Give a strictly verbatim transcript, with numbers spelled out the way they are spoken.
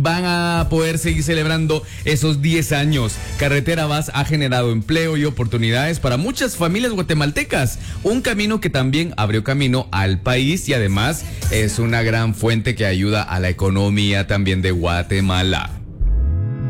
van a poder seguir celebrando esos diez años. Carretera Vaz ha generado empleo y oportunidades para muchas familias guatemaltecas, un camino que también abrió camino al país y además es una gran fuente que ayuda a la economía también de Guatemala.